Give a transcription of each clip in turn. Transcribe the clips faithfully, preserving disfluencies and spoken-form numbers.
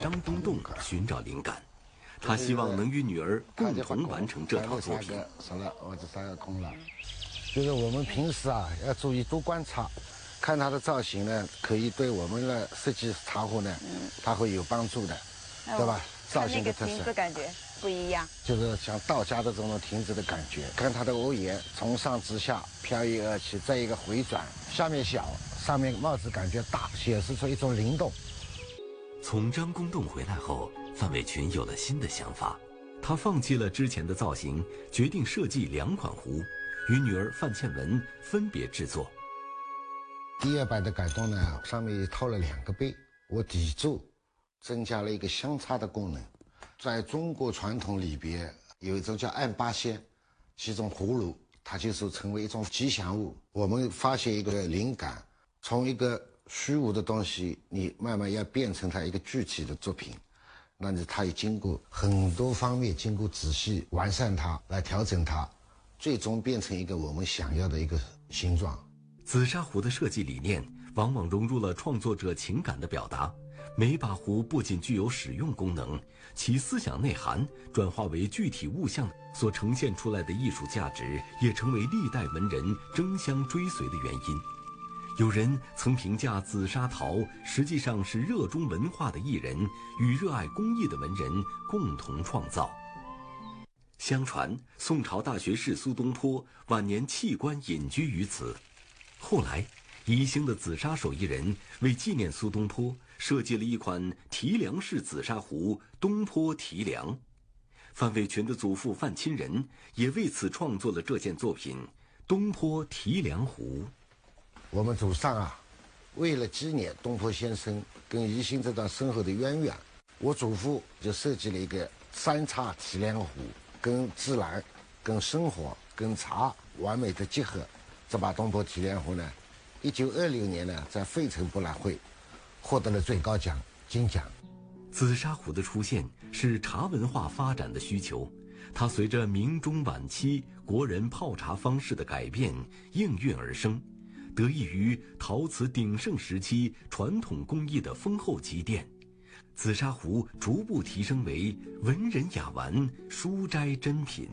张东栋寻找灵感，他希望能与女儿共同完成这套作品。 少了，我这三个空了。就是我们平时啊要注意多观察，看它的造型呢，可以对我们的设计茶壶呢，它会有帮助的，对吧？造型的特色。 那个亭子感觉不一样， 就是像道家的这种亭子的感觉。看它的欧檐从上至下飘逸而起，再一个回转，下面小，上面帽子感觉大，显示出一种灵动。 从张公洞回来后，范伟群有了新的想法，他放弃了之前的造型，决定设计两款壶，与女儿范倩文分别制作。 第二版的改动呢，上面套了两个杯，我底座增加了一个相差的功能。在中国传统里边，有一种叫按八仙，是一种葫芦，它就是成为一种吉祥物。我们发现一个灵感，从一个虚无的东西，你慢慢要变成它一个具体的作品，那你它也经过很多方面，经过仔细完善它，来调整它，最终变成一个我们想要的一个形状。 紫砂壶的设计理念往往融入了创作者情感的表达，每把壶不仅具有使用功能，其思想内涵转化为具体物象所呈现出来的艺术价值，也成为历代文人争相追随的原因。有人曾评价紫砂陶实际上是热衷文化的艺人与热爱工艺的文人共同创造。相传宋朝大学士苏东坡晚年弃官隐居于此，后来宜兴的紫砂手艺人为纪念苏东坡设计了一款提梁式紫砂壶东坡提梁。范伟群的祖父范钦仁也为此创作了这件作品东坡提梁壶。 我们祖上啊，为了纪念东坡先生跟宜兴这段深厚的渊源，我祖父就设计了一个三叉提梁壶，跟自然、跟生活、跟茶完美的结合。这把东坡提梁壶呢，一九二六年呢，在费城博览会获得了最高奖金奖。 紫砂壶的出现是茶文化发展的需求，它随着明中晚期国人泡茶方式的改变应运而生，得益于陶瓷鼎盛时期传统工艺的丰厚积淀，紫砂壶逐步提升为文人雅玩、书斋珍品。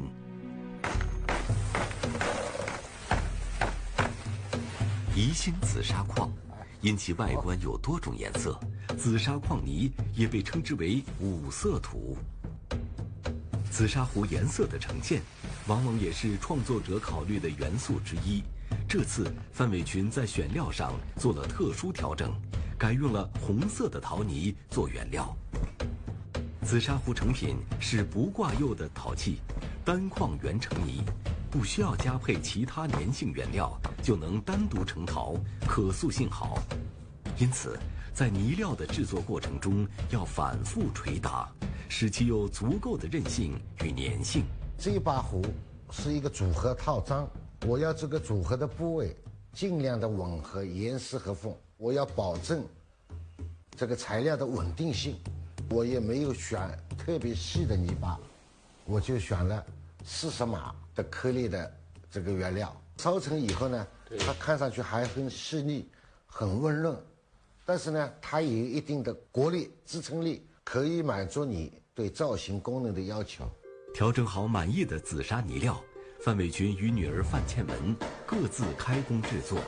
宜兴紫砂矿因其外观有多种颜色，紫砂矿泥也被称之为五色土。紫砂壶颜色的呈现往往也是创作者考虑的元素之一。这次范伟群在选料上做了特殊调整，改用了红色的陶泥做原料。紫砂壶成品是不挂釉的陶器，单矿原成泥，不需要加配其他粘性原料就能单独成陶，可塑性好。因此在泥料的制作过程中要反复捶打，使其有足够的韧性与粘性。 这一把壶是一个组合套装，我要这个组合的部位尽量的吻合严丝合缝，我要保证这个材料的稳定性。我也没有选特别细的泥巴，我就选了四十码的颗粒的这个原料。烧成以后呢，它看上去还很细腻，很温润，但是呢，它也有一定的国力支撑力，可以满足你对造型功能的要求。 调整好满意的紫砂泥料，范伟群与女儿范倩文各自开工制作。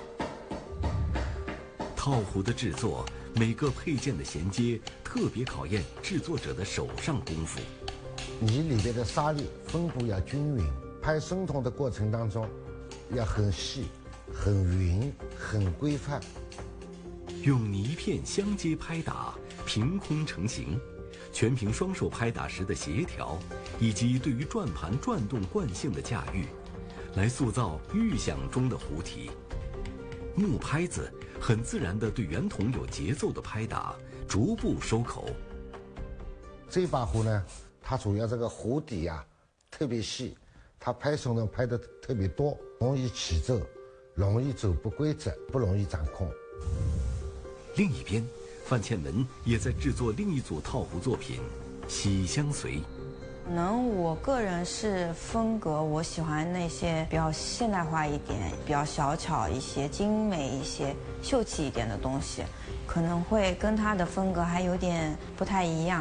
套壶的制作，每个配件的衔接，特别考验制作者的手上功夫。 泥里边的沙粒分布要均匀，拍生铜的过程当中要很细、很匀、很规范。 用泥片相接拍打，凭空成型，全凭双手拍打时的协调，以及对于转盘转动惯性的驾驭，来塑造预想中的壶体。木拍子很自然地对圆筒有节奏的拍打，逐步收口。 这把壶呢，它主要这个壶底啊特别细，它拍手呢拍的特别多，容易起皱，容易走不规则，不容易掌控。 另一边，范倩文也在制作另一组套壶作品《喜相随》。 可能我个人是风格，我喜欢那些比较现代化一点、比较小巧一些、精美一些、秀气一点的东西，可能会跟他的风格还有点不太一样。